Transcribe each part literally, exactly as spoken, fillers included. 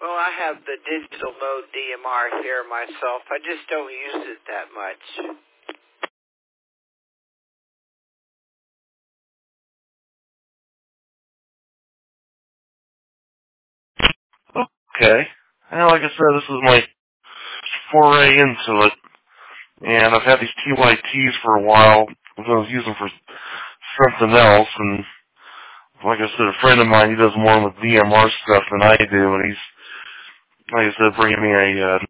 Well, I have the digital mode D M R here myself. I just don't use it that much. Okay. And like I said, this is my foray into it. And I've had these T Y Ts for a while. I was using them for something else. And like I said, a friend of mine, he does more with D M R stuff than I do. And he's, like I said, bringing me a uh,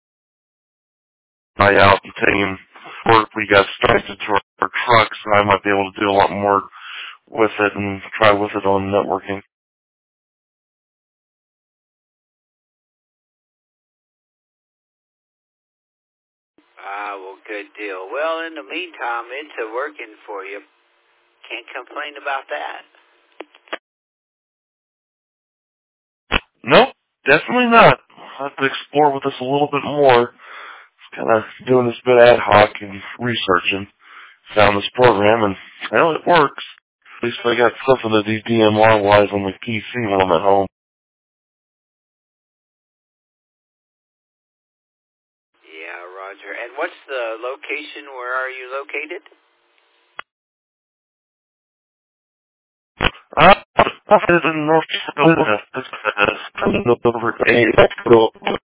night out and taking work we got started to our, our trucks. And I might be able to do a lot more with it and try with it on networking. Ah, well, good deal. Well, in the meantime, it's a working for you. Can't complain about that. Nope, definitely not. I'll have to explore with this a little bit more. Kind of doing this bit ad hoc and researching. Found this program and, well, it works. At least I got something to do D M R-wise on my P C when I'm at home. Yeah, Roger. And what's the location? Where are you located? Uh, I live in North Carolina. Over eight.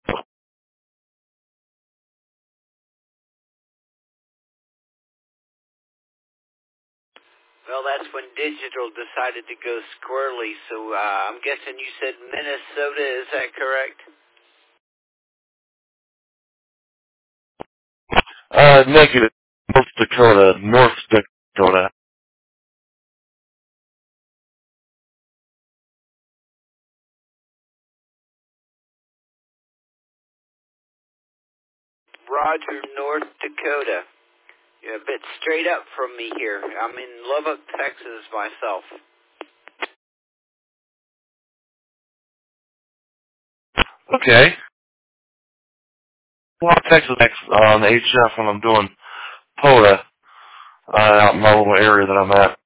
Well, that's when digital decided to go squirrely, so uh, I'm guessing you said Minnesota, is that correct? Uh, negative. North Dakota. North Dakota. Roger, North Dakota. You're a bit straight up from me here. I'm in Lubbock, Texas myself. Okay. Well, Texas next on H F when I'm doing POTA uh, out in my little area that I'm at.